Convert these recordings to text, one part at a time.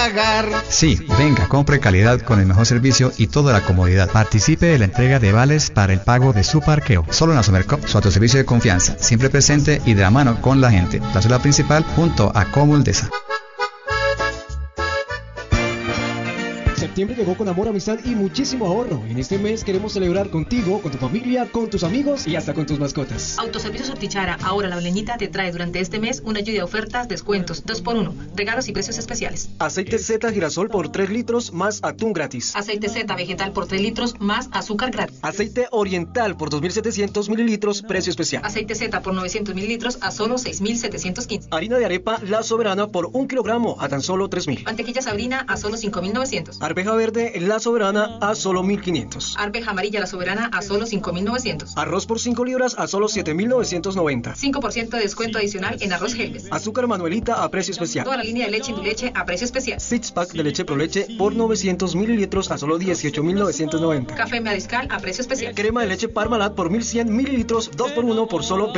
Sí, venga, compre calidad con el mejor servicio y toda la comodidad. Participe de la entrega de vales para el pago de su parqueo. Solo en Asomercop, su autoservicio de confianza, siempre presente y de la mano con la gente. La ciudad principal junto a Comuldesa. Septiembre llegó con amor, amistad y muchísimo ahorro. En este mes queremos celebrar contigo, con tu familia, con tus amigos y hasta con tus mascotas. Autoservicio Surtichara, ahora La Oleñita, te trae durante este mes una lluvia de ofertas, descuentos, 2x1, regalos y precios especiales. Aceite Z girasol por 3 litros más atún gratis. Aceite Z vegetal por 3 litros más azúcar gratis. Aceite oriental por 2.700 mililitros, precio especial. Aceite Z por 900 mililitros a solo 6.715. Harina de arepa La Soberana por 1 kilogramo a tan solo 3.000. Mantequilla Sabrina a solo 5.900. Arveja verde La Soberana a solo 1.500. Arveja amarilla La Soberana a solo 5.900. Arroz por 5 libras a solo 7.990. 5% de descuento adicional en arroz Helves. Azúcar Manuelita a precio especial. Toda la línea de leche Induleche a precio especial. 6 pack de leche Proleche por 900 mililitros a solo 18.990. Café Mariscal a precio especial. Crema de leche Parmalat por 1.100 mililitros 2x1 por solo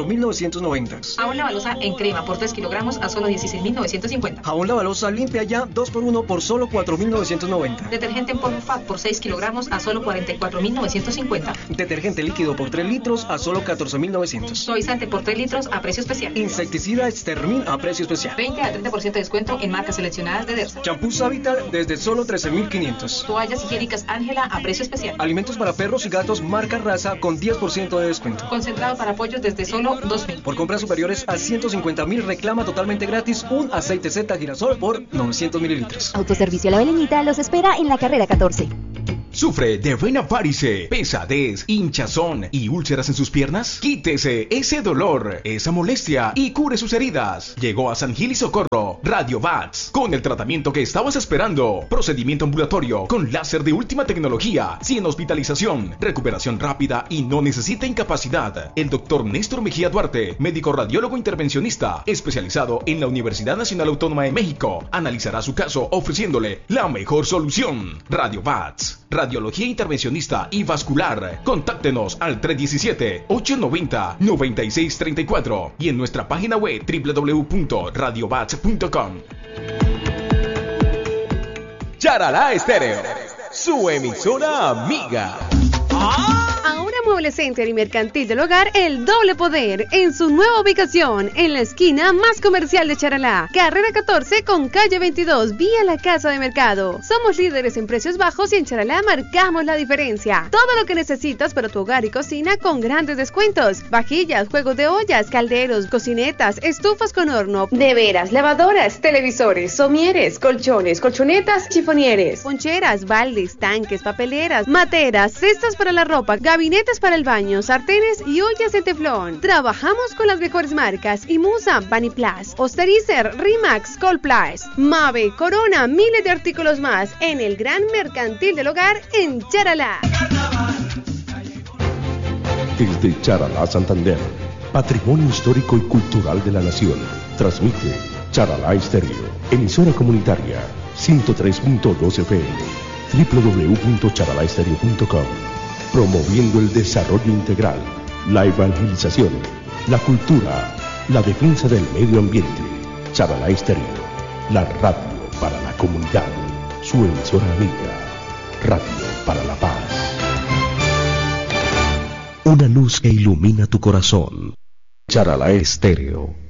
24.990. Jabón Lavalosa en crema por 3 kilogramos a solo 16.950. Jabón Lavalosa Limpia Ya 2x1 por solo 4.990. Detergente en polvo FAT por 6 kilogramos a solo 44.950. Detergente líquido por 3 litros a solo 14.900. Suavizante por 3 litros a precio especial. Insecticida Extermin a precio especial. 20 a 30% de descuento en marcas seleccionadas de Dersa. Champú Savital desde solo 13.500. Toallas higiénicas Ángela a precio especial. Alimentos para perros y gatos marca Raza con 10% de descuento. Concentrado para pollos desde solo 2.000. Por compras superiores a 150.000 reclama totalmente gratis un aceite Z girasol por 900 mililitros. Autoservicio La Beleñita los espera en la carrera 14. ¿Sufre de vena varice, pesadez, hinchazón y úlceras en sus piernas? Quítese ese dolor, esa molestia y cure sus heridas. Llegó a San Gil y Socorro Radio VATS con el tratamiento que estabas esperando. Procedimiento ambulatorio con láser de última tecnología, sin hospitalización, recuperación rápida y no necesita incapacidad. El doctor Néstor Mejía Duarte, médico radiólogo intervencionista, especializado en la Universidad Nacional Autónoma de México, analizará su caso ofreciéndole la mejor solución. Radio VATS, radiología intervencionista y vascular. Contáctenos al 317-890-9634 y en nuestra página web www.radiovats.com. Charalá Estéreo, su emisora amiga. Ahora Mueble Center y Mercantil del Hogar, el doble poder, en su nueva ubicación, en la esquina más comercial de Charalá, carrera 14 con calle 22, vía la Casa de Mercado. Somos líderes en precios bajos y en Charalá marcamos la diferencia. Todo lo que necesitas para tu hogar y cocina con grandes descuentos. Vajillas, juegos de ollas, calderos, cocinetas, estufas con horno, neveras, lavadoras, televisores, somieres, colchones, colchonetas, chifonieres, poncheras, baldes, tanques, papeleras, materas, cestas para la ropa, gabinetes para el baño, sartenes y ollas de teflón. Trabajamos con las mejores marcas: Imusa, Vaniplas, Osterizer, Rimax, Colplas, Mave, Corona, miles de artículos más en el gran Mercantil del Hogar en Charalá. Desde Charalá, Santander, patrimonio histórico y cultural de la nación, transmite Charalá Estéreo, emisora comunitaria 103.2 FM, www.charalaestereo.com, promoviendo el desarrollo integral, la evangelización, la cultura, la defensa del medio ambiente. Charalá Estéreo, la radio para la comunidad, su emisora amiga, radio para la paz. Una luz que ilumina tu corazón. Charalá Estéreo.